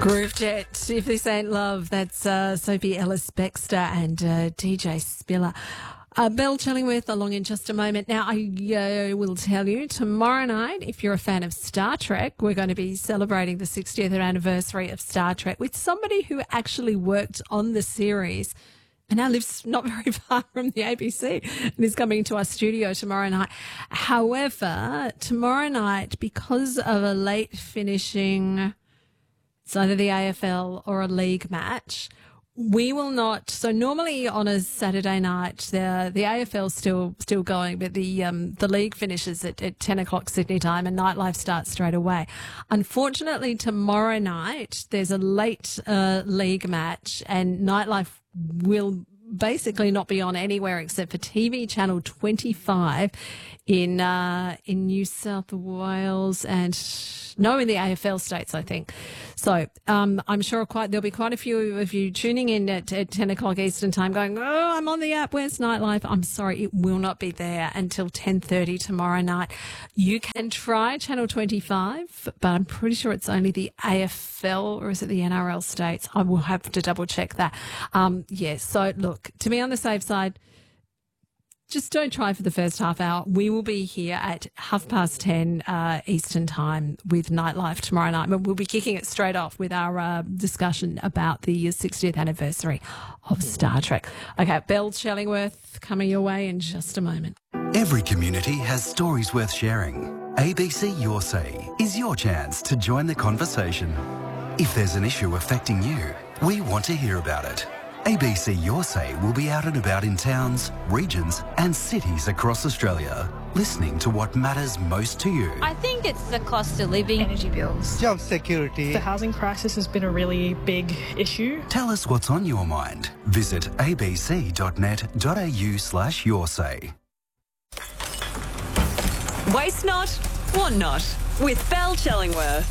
Groove Jet, If This Ain't Love, that's Sophie Ellis-Bextor and DJ Spiller. Belle Chillingworth along in just a moment. Now, I will tell you, tomorrow night, if you're a fan of Star Trek, we're going to be celebrating the 60th anniversary of Star Trek with somebody who actually worked on the series and now lives not very far from the ABC and is coming to our studio tomorrow night. However, tomorrow night, because of a late finishing, it's either the AFL or a league match, we will not. So normally on a Saturday night, the AFL's still going, but the league finishes at 10 o'clock Sydney time and nightlife starts straight away. Unfortunately, tomorrow night there's a late league match and nightlife will basically not be on anywhere except for TV channel 25 in New South Wales and in the AFL states, I think. So I'm sure there'll be quite a few of you tuning in at 10 o'clock Eastern time going, oh, I'm on the app, where's Nightlife? I'm sorry, it will not be there until 10:30 tomorrow night. You can try channel 25, but I'm pretty sure it's only the AFL or is it the NRL states? I will have to double check that. So look, to be on the safe side, just don't try for the first half hour. We will be here at 10:30 Eastern time with Nightlife tomorrow night. But we'll be kicking it straight off with our discussion about the 60th anniversary of Star Trek. Okay, Belle Chillingworth coming your way in just a moment. Every community has stories worth sharing. ABC Your Say is your chance to join the conversation. If there's an issue affecting you, we want to hear about it. ABC Your Say will be out and about in towns, regions and cities across Australia, listening to what matters most to you. I think it's the cost of living. Energy bills. Job security. The housing crisis has been a really big issue. Tell us what's on your mind. Visit abc.net.au/yoursay. Waste not, want not, with Belle Chillingworth.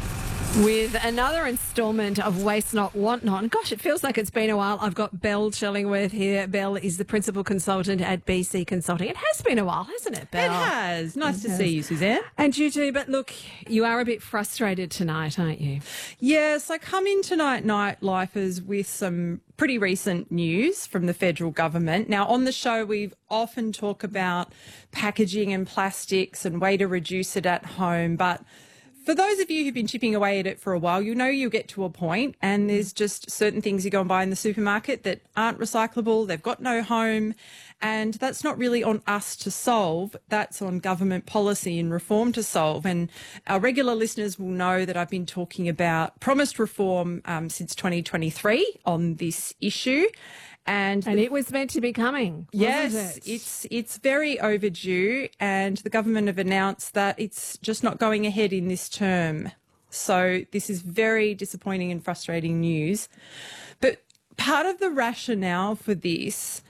With another instalment of Waste Not, Want Not. And gosh, it feels like it's been a while. I've got Belle Chillingworth here. Belle is the principal consultant at BC Consulting. It has been a while, hasn't it, Belle? It has. Nice to see you, Suzanne. And you too. But look, you are a bit frustrated tonight, aren't you? Yes, I come in tonight, Nightlifers, with some pretty recent news from the federal government. Now, on the show, we've often talk about packaging and plastics and way to reduce it at home, but for those of you who've been chipping away at it for a while, you'll get to a point and there's just certain things you go and buy in the supermarket that aren't recyclable, they've got no home, and that's not really on us to solve. That's on government policy and reform to solve. And our regular listeners will know that I've been talking about promised reform since 2023 on this issue. And it was meant to be coming. Yes, it's very overdue, and the government have announced that it's just not going ahead in this term. So this is very disappointing and frustrating news. But part of the rationale for this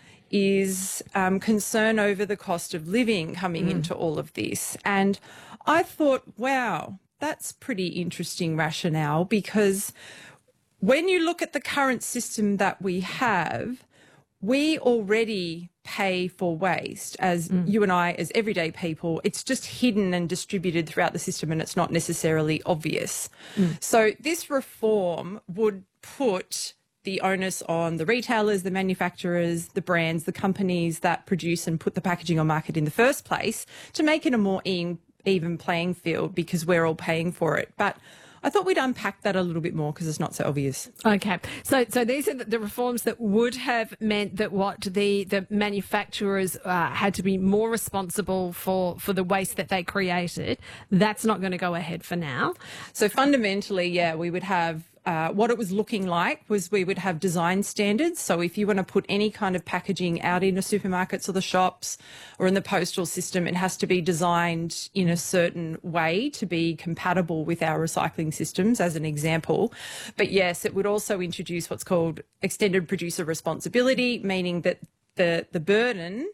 is concern over the cost of living coming into all of this. And I thought, wow, that's pretty interesting rationale, because when you look at the current system that we have, we already pay for waste as you and I, as everyday people. It's just hidden and distributed throughout the system and it's not necessarily obvious. So this reform would put the onus on the retailers, the manufacturers, the brands, the companies that produce and put the packaging on market in the first place to make it a more even playing field, because we're all paying for it. But I thought we'd unpack that a little bit more because it's not so obvious. Okay. So these are the reforms that would have meant that the manufacturers had to be more responsible for the waste that they created. That's not going to go ahead for now. So fundamentally, we would have what it was looking like was we would have design standards. So if you want to put any kind of packaging out in the supermarkets or the shops or in the postal system, it has to be designed in a certain way to be compatible with our recycling systems, as an example. But yes, it would also introduce what's called extended producer responsibility, meaning that the burden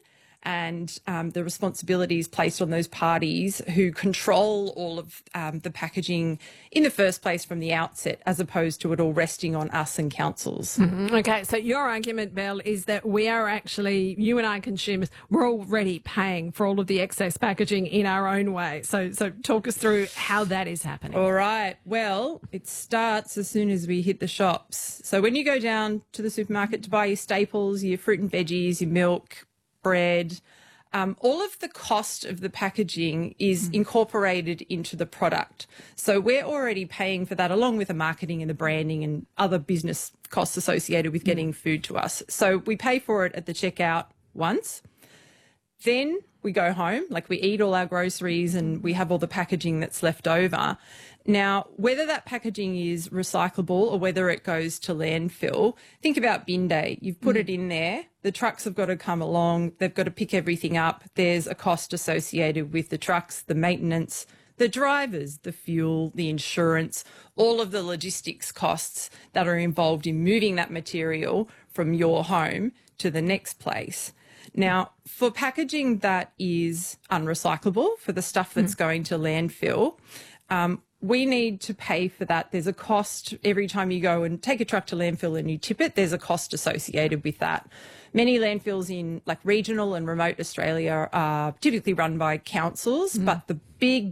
and the responsibility is placed on those parties who control all of the packaging in the first place from the outset, as opposed to it all resting on us and councils. Okay, so your argument, Belle, is that we are actually, you and I consumers, we're already paying for all of the excess packaging in our own way. So talk us through how that is happening. All right. Well, it starts as soon as we hit the shops. So when you go down to the supermarket to buy your staples, your fruit and veggies, your milk, bread, all of the cost of the packaging is incorporated into the product. So we're already paying for that, along with the marketing and the branding and other business costs associated with getting food to us. So we pay for it at the checkout once. Then we go home, like we eat all our groceries and we have all the packaging that's left over. Now, whether that packaging is recyclable or whether it goes to landfill, think about bin day. You've put it in there. The trucks have got to come along. They've got to pick everything up. There's a cost associated with the trucks, the maintenance, the drivers, the fuel, the insurance, all of the logistics costs that are involved in moving that material from your home to the next place. Now, for packaging that is unrecyclable, for the stuff that's going to landfill, we need to pay for that. There's a cost every time you go and take a truck to landfill and you tip it. There's a cost associated with that. Many landfills in like regional and remote Australia are typically run by councils, but the big